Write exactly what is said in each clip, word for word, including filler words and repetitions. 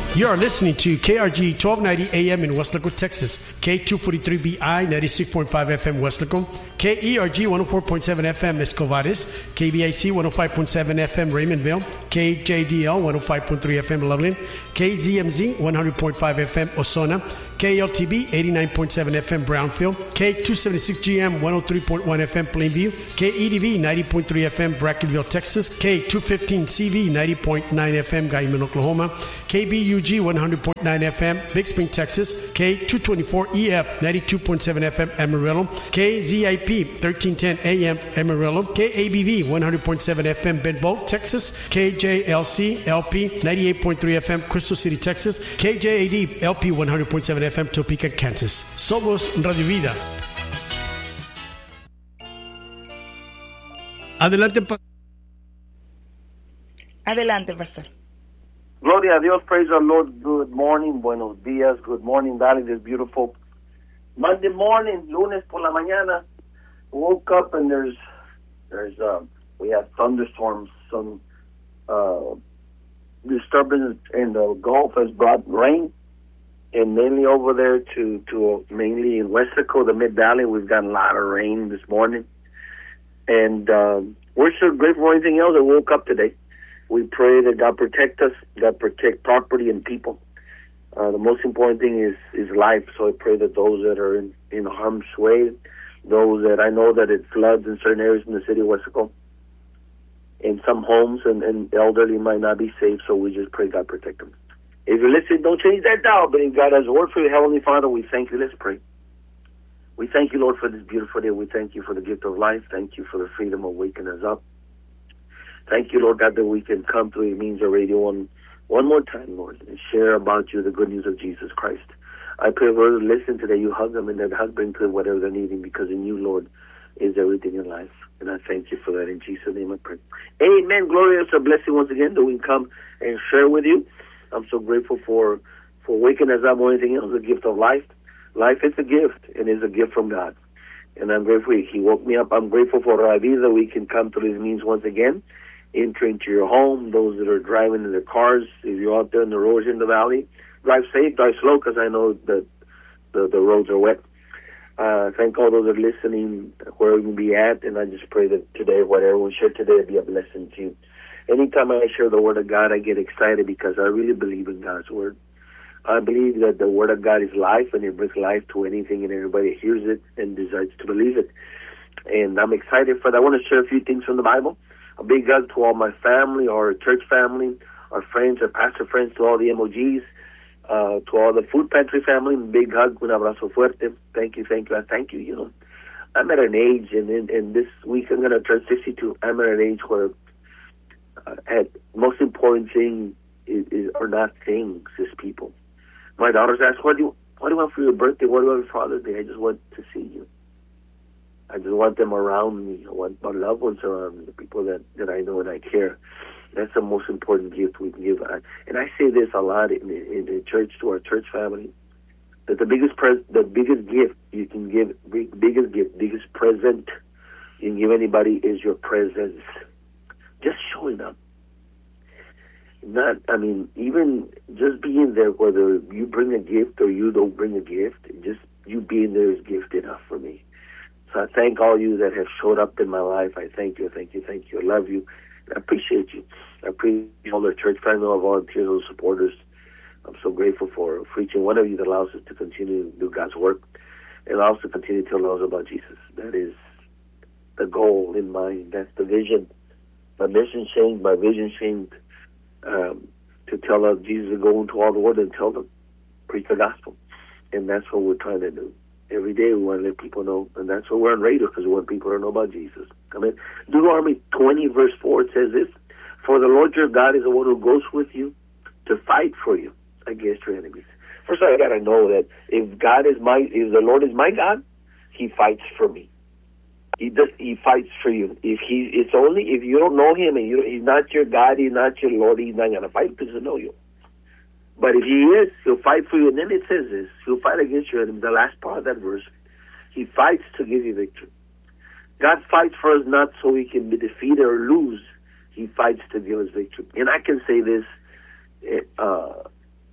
You are listening to K R G twelve ninety A M in Weslaco, Texas, K two forty-three B I ninety-six point five F M Weslaco, K E R G one oh four point seven F M Escovares, K B I C one oh five point seven F M Raymondville, K J D L one oh five point three F M Loveland, K Z M Z one hundred point five F M Osona, K L T B eighty-nine point seven F M Brownfield, K two seventy-six G M one oh three point one F M Plainview, K E D V ninety point three F M Brackenville, Texas, K two fifteen C V ninety point nine F M Guyman, Oklahoma, K B U G one hundred point nine F M Big Spring, Texas, K two twenty-four E F ninety-two point seven F M Amarillo, K Z I P thirteen ten A M Amarillo, K A B V one hundred point seven F M Benbow, Texas, K J L C L P ninety-eight point three F M Crystal City, Texas, K J A D L P one hundred point seven F M Topeka, Kansas. Somos Radio Vida. Adelante, pastor. Adelante, pastor. Gloria a Dios, praise the Lord. Good morning, buenos días, good morning, Valley, this beautiful Monday morning, lunes por la mañana. Woke up and there's, there's, um, we have thunderstorms, some uh, disturbance in the Gulf has brought rain, and mainly over there to, to mainly in Weslaco, the Mid Valley, we've got a lot of rain this morning, and um, we're so grateful for anything else that woke up today. We pray that God protect us, God protect property and people. Uh, the most important thing is, is life. So I pray that those that are in, in harm's way, those that I know that it floods in certain areas in the city of Weslaco, in some homes, and, and elderly might not be safe. So we just pray God protect them. If you're listening, don't change that dial. But if God has a word for you, Heavenly Father, we thank you. Let's pray. We thank you, Lord, for this beautiful day. We thank you for the gift of life. Thank you for the freedom of waking us up. Thank you, Lord God, that we can come to It Means of Radio one, one more time, Lord, and share about you the good news of Jesus Christ. I pray, Lord, listen today, you hug them, and that hug bring to them whatever they're needing, because in you, Lord, is everything in life. And I thank you for that. In Jesus' name I pray. Amen. Gloria, it's a blessing once again that we can come and share with you. I'm so grateful for, for waking us up more than anything else, the gift of life. Life is a gift, and it's a gift from God. And I'm grateful He woke me up. I'm grateful for La Vida that we can come to This Means once again. Enter into your home, those that are driving in their cars, if you're out there in the roads in the valley, drive safe, drive slow, because I know that the, the roads are wet. Uh, thank all those that are listening, wherever you be at, and I just pray that today, whatever we share today, will be a blessing to you. Anytime I share the Word of God, I get excited because I really believe in God's Word. I believe that the Word of God is life, and it brings life to anything and everybody hears it and decides to believe it. And I'm excited for that. I want to share a few things from the Bible. A big hug to all my family, our church family, our friends, our pastor friends, to all the M O Gs, uh, to all the food pantry family. Big hug, un abrazo fuerte. Thank you, thank you, I thank you. You know, I'm at an age, and in, in this week I'm going to turn sixty-two. I'm at an age where uh, at most important thing is, is are not things, it's people. My daughters ask, "What do you what do you want for your birthday? What do you want for Father's Day?" I just want to see you. I just want them around me. I want my loved ones around me, the people that, that I know and I care. That's the most important gift we can give. I, and I say this a lot in, in the church, to our church family, that the biggest pres- the biggest gift you can give, big, biggest gift, biggest present you can give anybody is your presence. Just showing up. Not, I mean, even just being there, whether you bring a gift or you don't bring a gift, just you being there is gift enough for me. So I thank all you that have showed up in my life. I thank you, thank you, thank you. I love you. I appreciate you. I appreciate all the church family, all volunteers, all supporters. I'm so grateful for, for each and one of you that allows us to continue to do God's work and allows us to continue to tell others about Jesus. That is the goal in mind. That's the vision. My mission changed, my vision changed, um, to tell us Jesus, to go into all the world and tell them, preach the gospel. And that's what we're trying to do. Every day we want to let people know, and that's why we're on radio, because we want people to know about Jesus. I mean, Deuteronomy twenty, verse four, it says this: "For the Lord your God is the one who goes with you to fight for you against your enemies." First of all, I got to know that if God is my, if the Lord is my God, He fights for me. He does. He fights for you. If He, it's only if you don't know Him and you, He's not your God, He's not your Lord, He's not going to fight because He knows you. But if He is, He'll fight for you. And then it says this: He'll fight against your enemies. The last part of that verse, He fights to give you victory. God fights for us not so He can be defeated or lose. He fights to give us victory. And I can say this uh,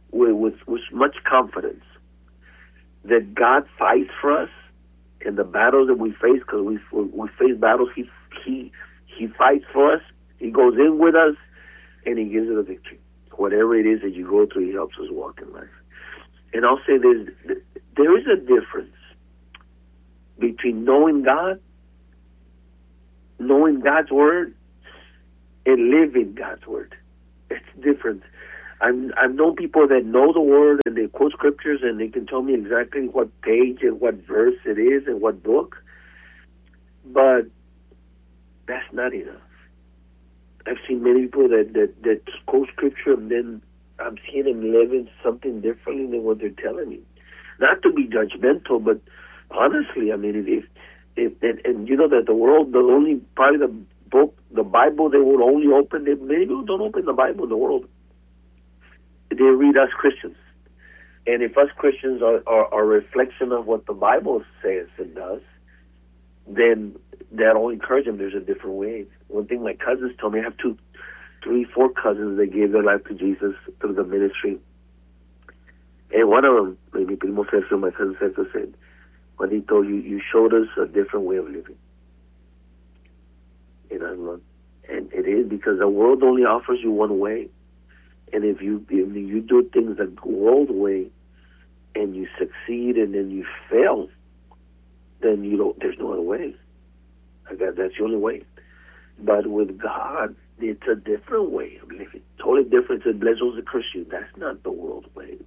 with, with, with much confidence that God fights for us in the battles that we face, because we we face battles. He he he fights for us. He goes in with us, and he gives us the victory. Whatever it is that you go through, he helps us walk in life. And I'll say there's there is a difference between knowing God, knowing God's word, and living God's word. It's different. I'm, I've known people that know the word and they quote scriptures and they can tell me exactly what page and what verse it is and what book, but that's not enough. I've seen many people that, that, that quote scripture and then I'm seeing them living something differently than what they're telling me. Not to be judgmental, but honestly, I mean, if, if and, and you know that the world, the only part of the book, the Bible, they will only open, they, many people don't open the Bible in the world. They read us Christians. And if us Christians are, are, are a reflection of what the Bible says and does, then that'll encourage them. There's a different way. One thing my cousins told me, I have two, three, four cousins that gave their life to Jesus through the ministry. And one of them, maybe Primo Sergio, my cousin Sergio, said, Juanito, you, you showed us a different way of living. You know, and it is because the world only offers you one way. And if you if you do things the world way, and you succeed, and then you fail, then you don't. There's no other way. I got that's the only way. But with God, it's a different way of living. Totally different. It bless those that curse you. That's not the world way.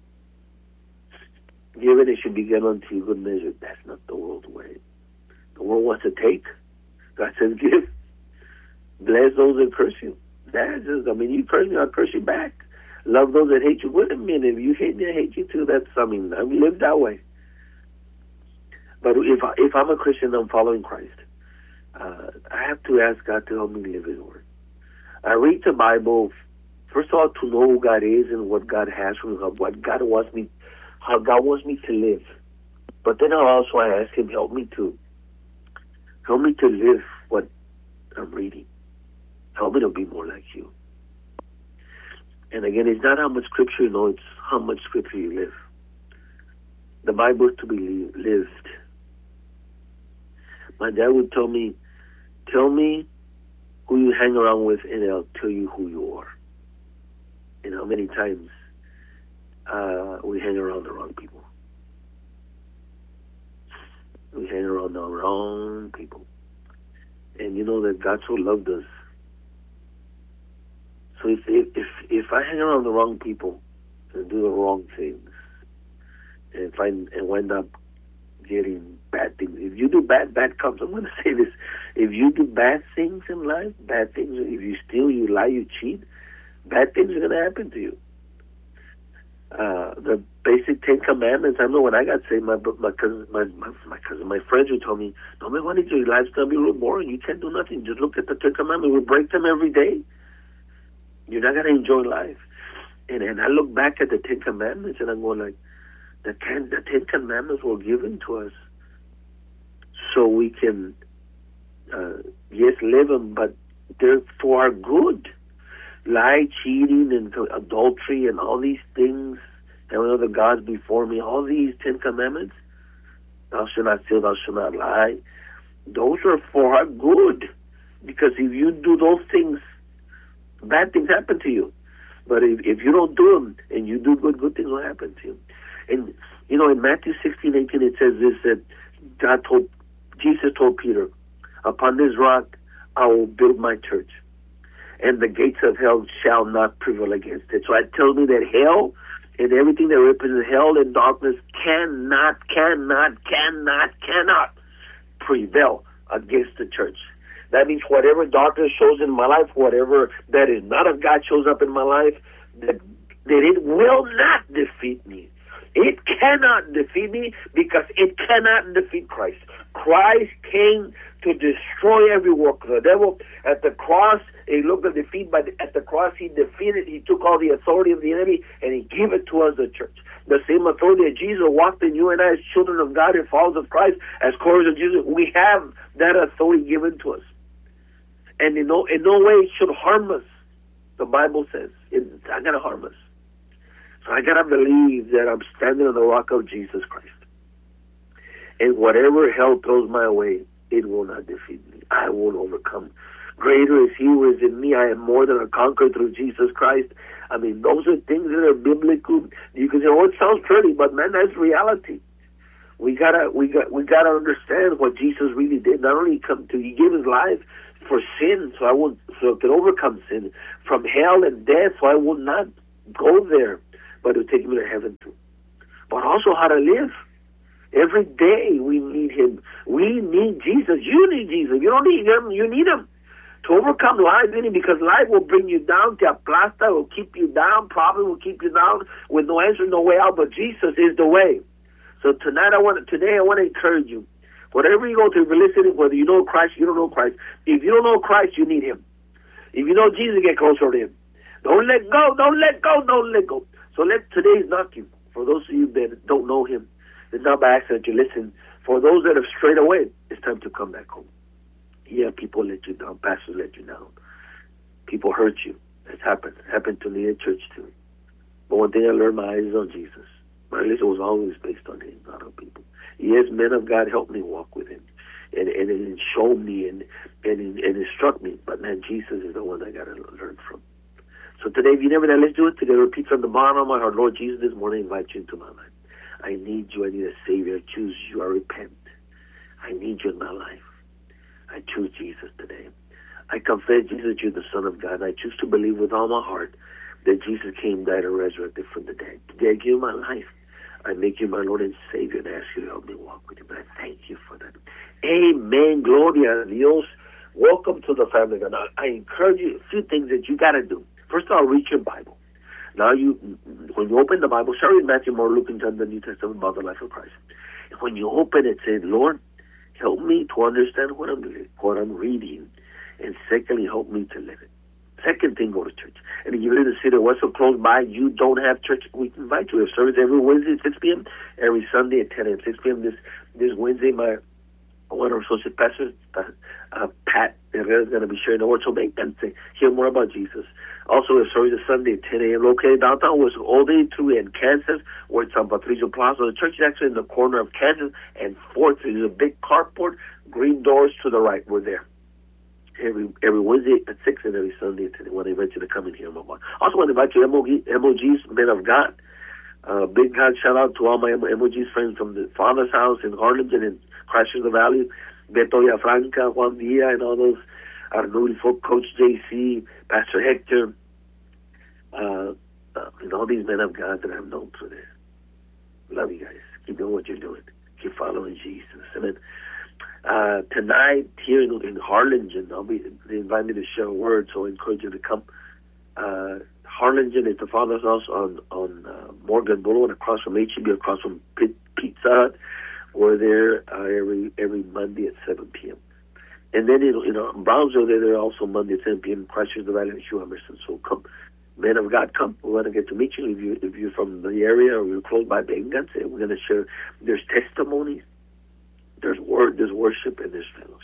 Give it, it should be given unto you good measure. That's not the world way. The world wants to take. God says give. Bless those that curse you. That's just, I mean, you curse me, I'll curse you back. Love those that hate you. Wait a minute, if you hate me, I hate you too. That's, I mean, I've lived that way. But if, I, if I'm a Christian, I'm following Christ, uh, I have to ask God to help me live His Word. I read the Bible, first of all, to know who God is and what God has for me, what God wants me, how God wants me to live. But then I also I ask Him, help me to, help me to live what I'm reading. Help me to be more like you. And again, it's not how much scripture you know, it's how much scripture you live. The Bible is to be lived. My dad would tell me, tell me who you hang around with and I'll tell you who you are. And how many times uh, we hang around the wrong people. We hang around the wrong people. And you know that God so loved us. So if, if if I hang around the wrong people and do the wrong things and find and wind up getting bad things, if you do bad, bad comes. I'm going to say this: if you do bad things in life, bad things. If you steal, you lie, you cheat, bad things are going to happen to you. Uh, the basic Ten Commandments. I know when I got saved, my my cousin, my my, my cousin, my friends would tell me, "No man, why did your life's going to be real boring? You can't do nothing. Just look at the Ten Commandments. We break them every day. You're not going to enjoy life." And and I look back at the Ten Commandments and I'm going like, the ten, the Ten Commandments were given to us so we can, uh, yes, live them, but they're for our good. Lie, cheating, and adultery, and all these things, having other gods before me, all these Ten Commandments, thou shalt not steal, thou shalt not lie, those are for our good. Because if you do those things, bad things happen to you. But if, if you don't do them and you do good, good things will happen to you. And, you know, in Matthew sixteen, eighteen, it says this, that God told, Jesus told Peter, upon this rock I will build my church, and the gates of hell shall not prevail against it. So it tells me that hell and everything that represents hell and darkness cannot, cannot, cannot, cannot prevail against the church. That means whatever darkness shows in my life, whatever that is not of God shows up in my life, that, that it will not defeat me. It cannot defeat me because it cannot defeat Christ. Christ came to destroy every work of the devil. At the cross, he looked at defeat, but at the cross he defeated, he took all the authority of the enemy and he gave it to us, the church. The same authority that Jesus walked in, you and I as children of God and followers of Christ, as followers of Jesus, we have that authority given to us. And in no, in no way it should harm us. The Bible says it's not going to harm us. So I got to believe that I'm standing on the rock of Jesus Christ. And whatever hell throws my way, it will not defeat me. I will overcome. Greater is he who is in me. I am more than a conqueror through Jesus Christ. I mean, those are things that are biblical. You can say, oh, it sounds pretty, but man, that's reality. We gotta, we got, we gotta understand what Jesus really did. Not only come to, he gave his life for sin, so I won't, so it could overcome sin, from hell and death, so I will not go there, but it will take me to heaven too. But also how to live. Every day we need him. We need Jesus. You need Jesus. You don't need him. You need him to overcome life, because life will bring you down. Te aplasta, will keep you down. Problem will keep you down with no answer, no way out. But Jesus is the way. So tonight, I want to, today I want to encourage you. Whatever you go through, if you're listening, whether you know Christ, you don't know Christ. If you don't know Christ, you need him. If you know Jesus, get closer to him. Don't let go. Don't let go. Don't let go. So let today's knock you. For those of you that don't know him, it's not by accident you listen. For those that have strayed away, it's time to come back home. Yeah, people let you down. Pastors let you down. People hurt you. It's happened. It happened to me at church too. But one thing I learned, my eyes on Jesus. My religion was always based on him, not on people. Yes, men of God helped me walk with him, and and it showed me and and and instruct me. But man, Jesus is the one I got to learn from. So today, if you never done, let's do it together. Repeat from the bottom of my heart, Lord Jesus, this morning I invite you into my life. I need you. I need a Savior. I choose you. I repent. I need you in my life. I choose Jesus today. I confess, Jesus, you're the Son of God. I choose to believe with all my heart that Jesus came, died, and resurrected from the dead. Today, I give you my life. I make you my Lord and Savior, and ask you to help me walk with you. But I thank you for that. Amen. Gloria a Dios. Welcome to the family. Now, I encourage you, a few things that you got to do. First of all, read your Bible. Now, you, when you open the Bible, start with Matthew, Mark, Luke, and John, the New Testament about the life of Christ. And when you open it, say, Lord, help me to understand what I'm what I'm reading, and secondly, help me to live it. Second thing, go to church. And if you live in the city of Westfield close by, you don't have church, we can invite you. We have service every Wednesday at six p.m., every Sunday at ten a.m., six p.m. This this Wednesday, my one of our associate pastors, uh, uh, Pat Herrera, is going to be sharing the word. So make them say, hear more about Jesus. Also, we have service this Sunday at ten a.m. located downtown, was all day through in Kansas, where it's on Patricio Plaza. The church is actually in the corner of Kansas and fourth. There's a big carport, green doors to the right. We're there. Every every Wednesday at six and every Sunday at ten. I want to invite you to come in here. Also want to invite you to M O G's, Men of God. Uh, big God shout out to all my M O G's friends from the Father's House in Harlingen and Christchurch Valley. Beto Villafranca, Juan Dia, and all those. Our beautiful Coach J C, Pastor Hector, uh, uh, and all these men of God that I've known through this. Love you guys. Keep doing what you're doing. Keep following Jesus. Amen. Uh, tonight here in, in Harlingen, I'll be, they invite me to share a word, so I encourage you to come. Uh, Harlingen is the Father's House on on uh, Morgan Boulevard, across from H E B, across from Pit, Pizza Hut. We're there uh, every every Monday at seven p.m. And then in, in uh, Brownsville, they're there also Monday at seven p.m. Christchurch Valley and Hugh Emerson. So come, men of God, come. We want to get to meet you. If you if you're from the area or you're close by Bengan, we're going to share. There's testimonies. There's word, there's worship, and there's fellowship.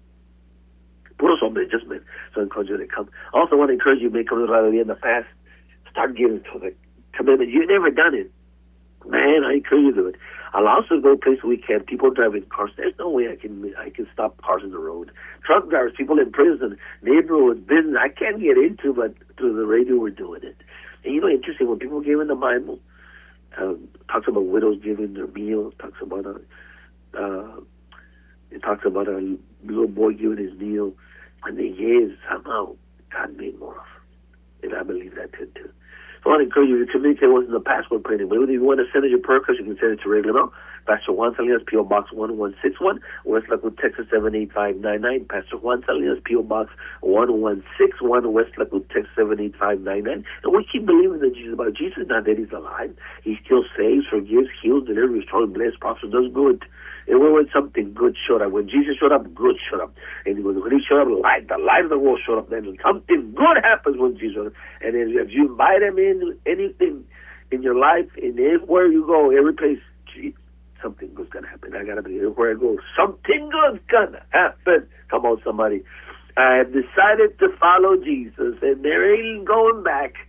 Puros hombres, just men. So I encourage you to come. I also want to encourage you to make a little in the past. Start giving to the commitment. You've never done it. Man, I encourage you to do it. I'll also go places we can. People driving cars. There's no way I can I can stop cars in the road. Truck drivers, people in prison, neighborhood, business. I can't get into, but through the radio we're doing it. And you know, interesting, when people give in the Bible, um, talks about widows giving their meal, talks about a Uh, it talks about a little boy giving his meal, and the years somehow God made more of it. And I believe that too. too. So I want to encourage you to communicate with us in the past. We're praying. But if you want to send us your prayer request, you can send it to regular mail. Pastor Juan Salinas, P O. Box one one six one, West Lakewood, Texas seven eight five nine nine. Pastor Juan Salinas, P O. Box one one six one, West Lakewood, Texas seven eight five nine nine. And we keep believing that Jesus, about Jesus, not that he's alive. He still saves, forgives, heals, delivers, restores, blesses, prospers, does good. And when something good showed up, when Jesus showed up, good showed up. And when he showed up, light, the light of the world showed up. Then something good happens when Jesus showed up. And if you invite him in anything in your life, and everywhere you go, every place, gee, something good's going to happen. I got to be everywhere I go. Something good's going to happen. Come on, somebody. I have decided to follow Jesus, and there ain't going back.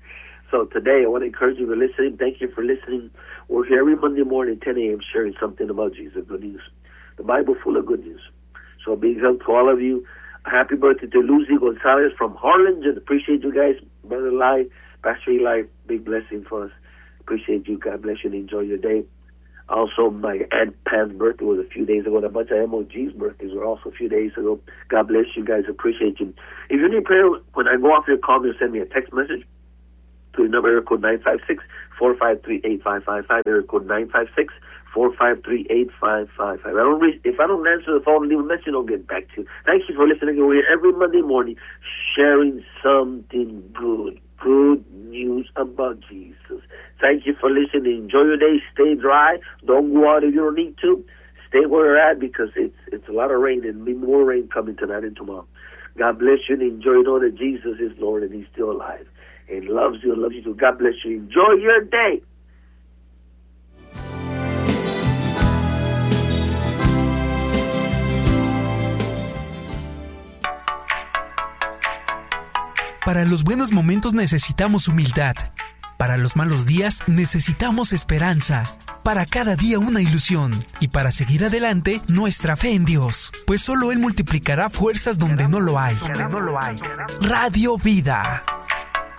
So today I want to encourage you to listen. Thank you for listening. We're here every Monday morning at ten a.m. sharing something about Jesus, good news. The Bible full of good news. So big help to all of you. Happy birthday to Lucy Gonzalez from Harlan. Just appreciate you guys. Brother Eli, Pastor Eli, big blessing for us. Appreciate you. God bless you and enjoy your day. Also, my Aunt Pam's birthday was a few days ago. And a bunch of M O G's birthdays were also a few days ago. God bless you guys. Appreciate you. If you need prayer, when I go off here, call me or send me a text message to the number area code nine five six, four five three, eight five five five. Area code nine five six, four five three, eight five five five. I don't re- if I don't answer the phone, leave a message, I'll get back to you. Thank you for listening. We're here every Monday morning sharing something good. Good news about Jesus. Thank you for listening. Enjoy your day. Stay dry. Don't go out if you don't need to. Stay where you're at because it's it's a lot of rain and be more rain coming tonight and tomorrow. God bless you and enjoy. Know that Jesus is Lord and He's still alive and loves you and loves you too. God bless you. Enjoy your day. Para los buenos momentos necesitamos humildad. Para los malos días necesitamos esperanza. Para cada día una ilusión. Y para seguir adelante, nuestra fe en Dios. Pues solo Él multiplicará fuerzas donde no lo hay. Radio Vida.